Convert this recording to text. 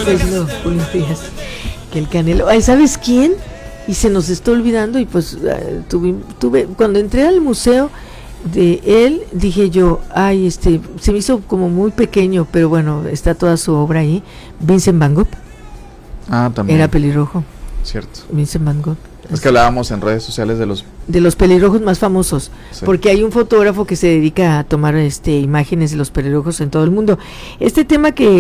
Pues no, Julio Díaz, que el Canelo. Ay, ¿sabes quién? Y se nos está olvidando, y pues tuve cuando entré al museo de él, dije yo, ay, se me hizo como muy pequeño, pero bueno, está toda su obra ahí. Vincent Van Gogh. Ah, también. Era pelirrojo. Cierto. Vincent Van Gogh. Es que hablábamos en redes sociales de los pelirrojos más famosos, sí. Porque hay un fotógrafo que se dedica a tomar imágenes de los pelirrojos en todo el mundo. Este tema que